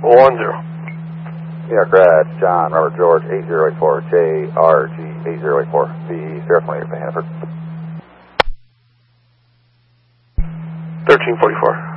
Aircraft, John, Robert, George, 8084, JRG, 8084, the Sierra 28 for Hanford. 1344.